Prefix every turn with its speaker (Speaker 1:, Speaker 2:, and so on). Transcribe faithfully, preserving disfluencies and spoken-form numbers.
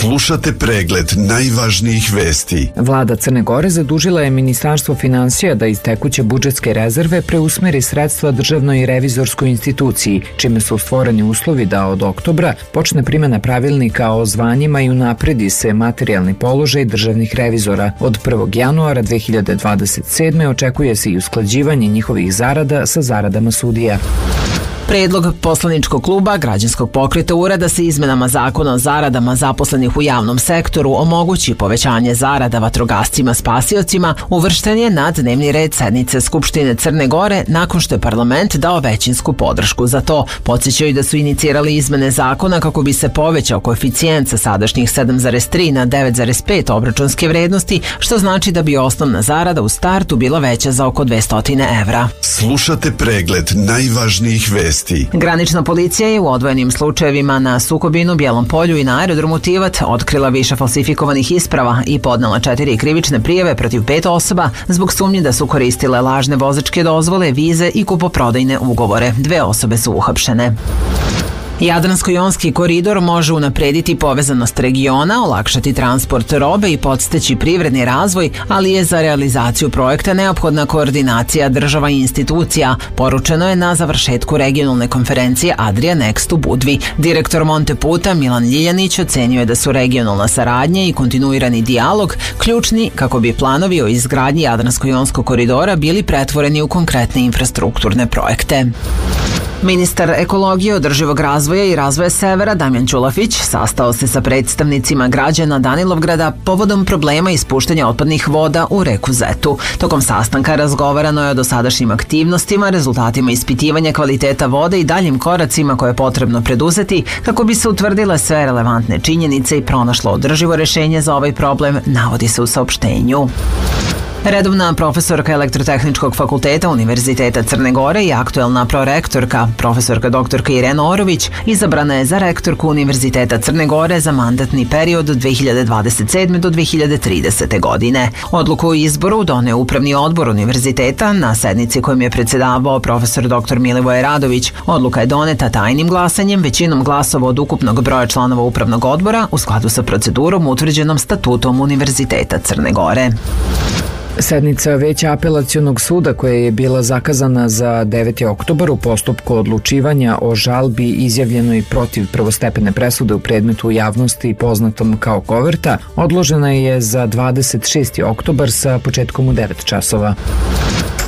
Speaker 1: Slušate pregled najvažnijih vesti.
Speaker 2: Vlada Crne Gore zadužila je Ministarstvo finansija da iz tekuće budžetske rezerve preusmeri sredstva državnoj revizorskoj instituciji, čime su stvoreni uslovi da od oktobra počne primjena pravilnika o zvanjima i unapredi se materijalni položaj državnih revizora. Od prvog januara dve hiljade dvadeset sedme. očekuje se i usklađivanje njihovih zarada sa zaradama sudija.
Speaker 3: Predlog poslaničkog kluba Građanskog pokreta URA da se izmenama zakona o zaradama zaposlenih u javnom sektoru omogući povećanje zarada vatrogascima spasiocima uvršten je na dnevni red sednice Skupštine Crne Gore nakon što je parlament dao većinsku podršku za to. Podsjećaju da su inicirali izmene zakona kako bi se povećao koeficijent sa sadašnjih sedam zarez tri na devet zarez pet obračunske vrednosti, što znači da bi osnovna zarada u startu bila veća za oko dvesta evra.
Speaker 1: Slušate pregled najvažnijih vesti.
Speaker 3: Granična policija je u odvojenim slučajevima na Sukobinu, Bijelom polju i na aerodromu Tivat otkrila više falsifikovanih isprava i podnela četiri krivične prijave protiv pet osoba zbog sumnje da su koristile lažne vozačke dozvole, vize i kupoprodajne ugovore. Dve osobe su uhapšene. Jadransko-jonski koridor može unaprediti povezanost regiona, olakšati transport robe i podstaći privredni razvoj, ali je za realizaciju projekta neophodna koordinacija država i institucija, poručeno je na završetku regionalne konferencije Adria Next u Budvi. Direktor Monteputa Milan Ljiljanić ocenio je da su regionalna saradnja i kontinuirani dijalog ključni kako bi planovi o izgradnji Jadransko-jonskog koridora bili pretvoreni u konkretne infrastrukturne projekte. Ministar ekologije, održivog razvoja i razvoja Severa Damjan Ćulafić sastao se sa predstavnicima građana Danilovgrada povodom problema ispuštanja otpadnih voda u reku Zetu. Tokom sastanka razgovarano je o dosadašnjim aktivnostima, rezultatima ispitivanja kvaliteta vode i daljim koracima koje je potrebno preduzeti kako bi se utvrdile sve relevantne činjenice i pronašlo održivo rešenje za ovaj problem, navodi se u saopštenju. Redovna profesorka Elektrotehničkog fakulteta Univerziteta Crne Gore i aktuelna prorektorka, profesorka doktorka Irena Orović, izabrana je za rektorku Univerziteta Crne Gore za mandatni period od dve hiljade dvadeset sedme. do dve hiljade tridesete. godine. Odluku o izboru doneo Upravni odbor univerziteta na sednici kojim je predsjedavao profesor doktor Milivoje Radović. Odluka je doneta tajnim glasanjem većinom glasova od ukupnog broja članova Upravnog odbora u skladu sa procedurom utvrđenom statutom Univerziteta Crne Gore.
Speaker 2: Sednica Veća apelacionog suda koja je bila zakazana za deveti oktobar u postupku odlučivanja o žalbi izjavljenoj protiv prvostepene presude u predmetu javnosti poznatom kao koverta, odložena je za dvadeset šesti oktobar sa početkom u devet časova.